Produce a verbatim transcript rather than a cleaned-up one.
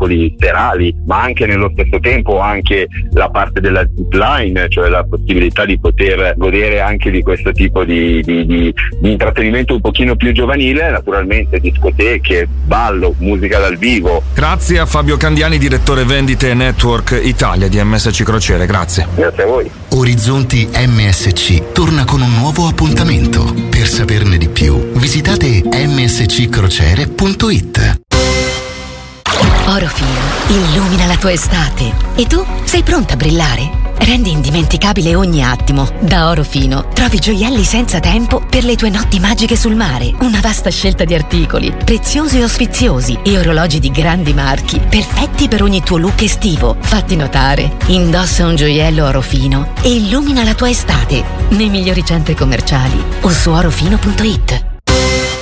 spettacoli serali, ma anche nello stesso tempo anche la parte della zipline, cioè la possibilità di poter godere anche di questo tipo di, di, di, di intrattenimento un pochino più giovanile, naturalmente discoteche, ballo, musica dal vivo. Grazie a Fabio Candiani, direttore vendite Network Italia di M S C Crociere, grazie. Grazie a voi. Orizzonti M S C torna con un nuovo appuntamento. Per saperne di più, visitate m s c crociere punto i t. Orofino illumina la tua estate. E tu sei pronta a brillare? Rendi indimenticabile ogni attimo. Da Orofino trovi gioielli senza tempo per le tue notti magiche sul mare. Una vasta scelta di articoli, preziosi o sfiziosi, e orologi di grandi marchi, perfetti per ogni tuo look estivo. Fatti notare. Indossa un gioiello Orofino e illumina la tua estate nei migliori centri commerciali o su orofino punto i t.